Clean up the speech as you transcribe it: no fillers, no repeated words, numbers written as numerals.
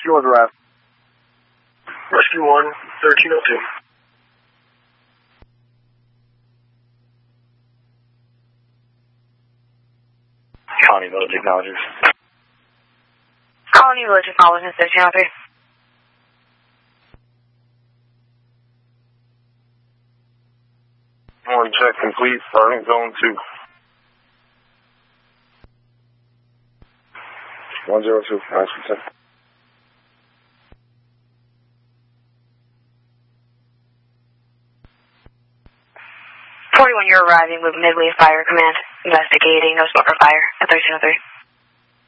Rescue 1's arrived. Rescue 1, 1302. Colony Village acknowledges. Colony Village acknowledges 1303. One check complete, starting zone 2. 102, nice consent. 41, you're arriving with Midway Fire Command, investigating no smoke or fire at 1303.